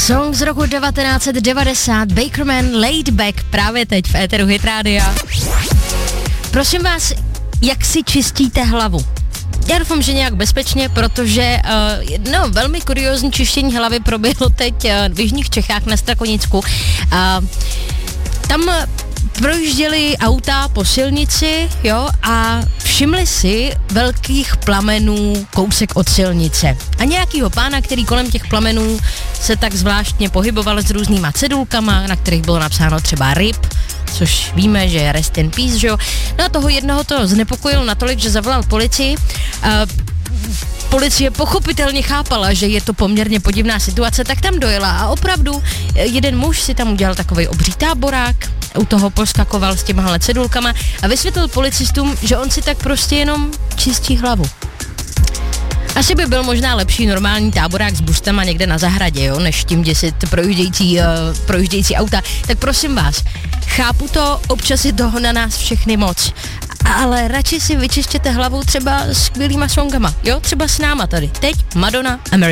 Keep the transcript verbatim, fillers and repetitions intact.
Song z roku devatenáct set devadesát, Bakerman, Laid Back, právě teď v éteru Hit Rádia. Prosím vás, jak si čistíte hlavu? Já doufám, že nějak bezpečně, protože uh, no, velmi kuriózní čištění hlavy proběhlo teď uh, v jižních Čechách na Strakonicku. Uh, tam projížděli auta po silnici, jo, a všimli si velkých plamenů kousek od silnice. A nějakýho pána, který kolem těch plamenů se tak zvláštně pohyboval s různýma cedulkama, na kterých bylo napsáno třeba R I P, což víme, že je rest in peace, že jo. No a toho jednoho to znepokojilo natolik, že zavolal policii. Uh, Policie pochopitelně chápala, že je to poměrně podivná situace, tak tam dojela a opravdu jeden muž si tam udělal takovej obří táborák, u toho poskakoval s těmahle cedulkama a vysvětlil policistům, že on si tak prostě jenom čistí hlavu. Asi by byl možná lepší normální táborák s buštama někde na zahradě, jo, než tím děsit projíždějící, uh, projíždějící auta. Tak prosím vás, chápu to, občas je toho na nás všechny moc, ale radši si vyčištěte hlavu třeba skvělýma songama, jo, třeba s náma tady. Teď Madonna, America.